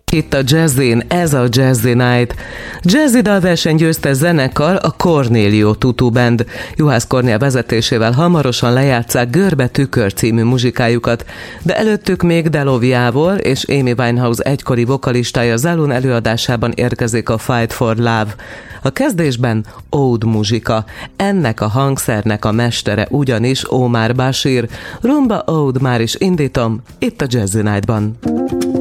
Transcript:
Itt a Jazzin, ez a Jazzy Night. Jazzy dalverseny győztes zenekar a Cornelio Tutu Band. Juhász Kornél vezetésével hamarosan lejátsszák Görbe tükör című muzsikájukat, de előttük még Deloviával és Amy Winehouse egykori vokalistája Zalun előadásában érkezik a Fight for Love. A kezdésben oud muzsika. Ennek a hangszernek a mestere ugyanis Omar Bashir. Rumba Oud már is indítom, itt a Jazzy Night-ban.